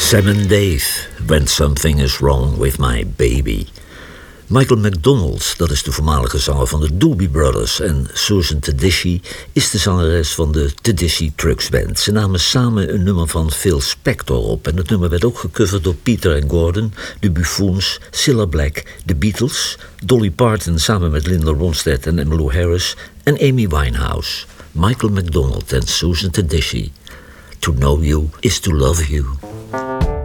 Sam and Dave, When Something Is Wrong With My Baby. Michael McDonald, dat is de voormalige zanger van de Doobie Brothers. En Susan Tedeschi is de zangeres van de Tedeschi Trucks Band. Ze namen samen een nummer van Phil Spector op. En het nummer werd ook gecoverd door Peter and Gordon, de Buffoons, Cilla Black, de Beatles, Dolly Parton samen met Linda Ronstadt en Emmylou Harris en Amy Winehouse. Michael McDonald en Susan Tedeschi. To know you is to love you.